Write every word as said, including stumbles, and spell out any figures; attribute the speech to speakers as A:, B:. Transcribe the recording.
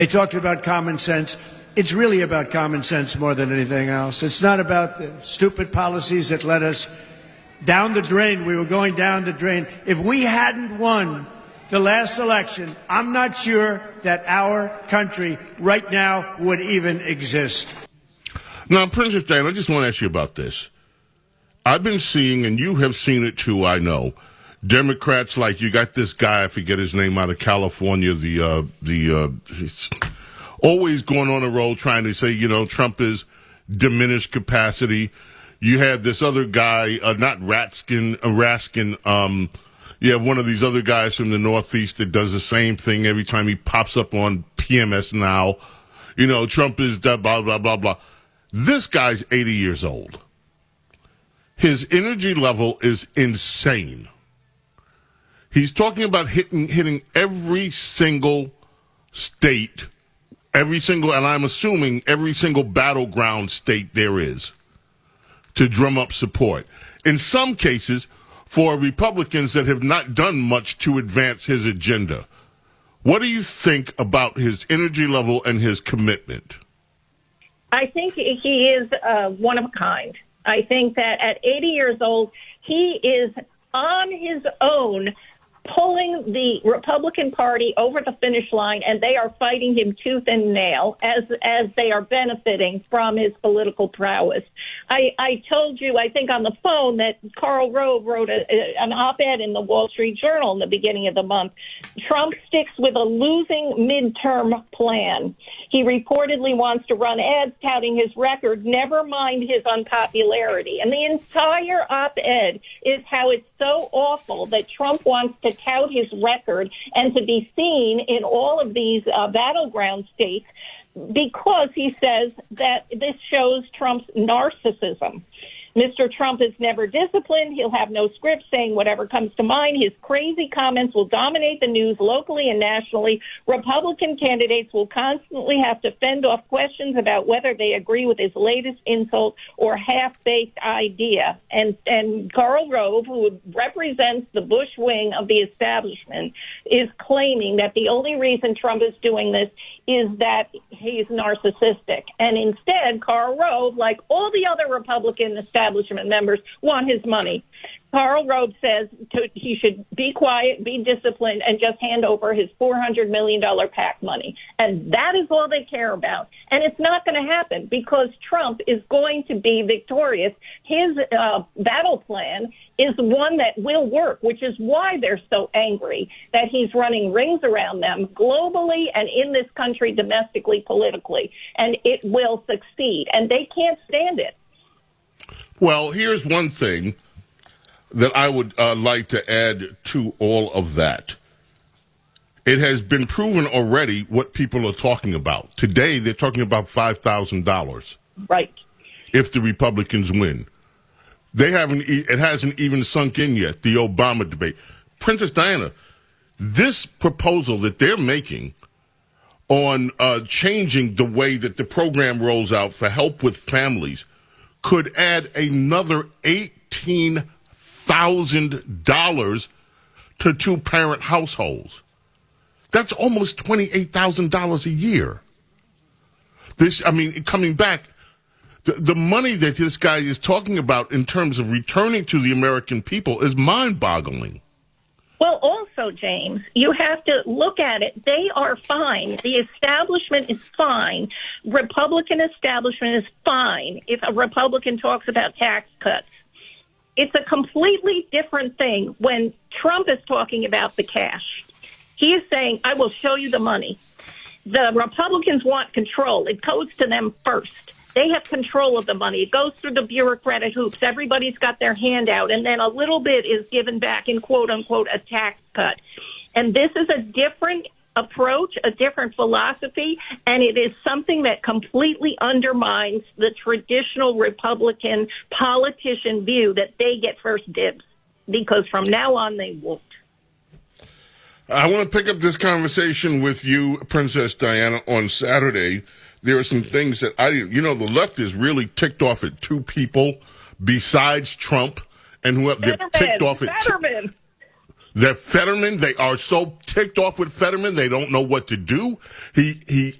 A: They talked about common sense. It's really about common sense more than anything else. It's not about the stupid policies that led us down the drain. We were going down the drain. If we hadn't won the last election, I'm not sure that our country right now would even exist.
B: Now, Princess Diana, I just want to ask you about this. I've been seeing, and you have seen it too, I know, Democrats like, you got this guy, I forget his name, out of California, the, uh, the, uh, he's always going on a roll trying to say, you know, Trump is diminished capacity. You have this other guy, uh, not Raskin, uh, Raskin, um, you have one of these other guys from the Northeast that does the same thing every time he pops up on P M S Now. You know, Trump is blah, blah, blah, blah, blah. This guy's eighty years old. His energy level is insane. He's talking about hitting, hitting every single state, every single, and I'm assuming every single battleground state there is, to drum up support. In some cases, for Republicans that have not done much to advance his agenda. What do you think about his energy level and his commitment?
C: I think he is uh, one of a kind. I think that at eighty years old, he is on his own pulling the Republican Party over the finish line, and they are fighting him tooth and nail as as they are benefiting from his political prowess. I, I told you, I think on the phone, that Karl Rove wrote a, a, an op-ed in the Wall Street Journal in the beginning of the month. Trump sticks with a losing midterm plan. He reportedly wants to run ads touting his record, never mind his unpopularity. And the entire op-ed is how it's so awful that Trump wants to tout his record and to be seen in all of these uh, battleground states, because he says that this shows Trump's narcissism. Mister Trump is never disciplined. He'll have no script, saying whatever comes to mind. His crazy comments will dominate the news locally and nationally. Republican candidates will constantly have to fend off questions about whether they agree with his latest insult or half-baked idea. And, and Karl Rove, who represents the Bush wing of the establishment, is claiming that the only reason Trump is doing this is that he's narcissistic. And instead, Karl Rove, like all the other Republican establishment members, want his money. Karl Rove says to, he should be quiet, be disciplined, and just hand over his four hundred million dollars PAC money. And that is all they care about. And it's not going to happen because Trump is going to be victorious. His uh, battle plan is one that will work, which is why they're so angry that he's running rings around them globally and in this country domestically, politically. And it will succeed. And they can't stand it.
B: Well, here's one thing that I would uh, like to add to all of that. It has been proven already what people are talking about. Today, they're talking about five thousand dollars.
C: Right.
B: If the Republicans win. They haven't, e- it hasn't even sunk in yet, the Obama debate. Princess Diana, this proposal that they're making on uh, changing the way that the program rolls out for help with families could add another eighteen thousand dollars to two-parent households. That's almost twenty-eight thousand dollars a year. This, I mean, coming back, the, the money that this guy is talking about in terms of returning to the American people is mind-boggling.
C: Well, also, James, you have to look at it. They are fine. The establishment is fine. Republican establishment is fine if a Republican talks about tax cuts. It's a completely different thing when Trump is talking about the cash. He is saying, I will show you the money. The Republicans want control. It goes to them first. They have control of the money. It goes through the bureaucratic hoops. Everybody's got their hand out, and then a little bit is given back in quote-unquote a tax cut. And this is a different approach, a different philosophy, and it is something that completely undermines the traditional Republican politician view that they get first dibs, because from now on they won't.
B: I want to pick up this conversation with you, Princess Diana, on Saturday. There are some things that I didn't, you know, the left is really ticked off at two people besides Trump, and who they're ticked off at two, That Fetterman, they are so ticked off with Fetterman, they don't know what to do. He he